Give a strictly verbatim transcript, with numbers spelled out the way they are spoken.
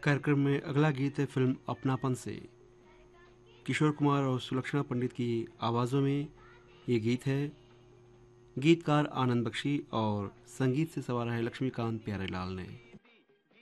कार्यक्रम में अगला गीत है फिल्म अपनापन से। किशोर कुमार और सुलक्षणा पंडित की आवाज़ों में ये गीत है। गीतकार आनंद बख्शी और संगीत से सवारा है लक्ष्मीकांत प्यारेलाल ने।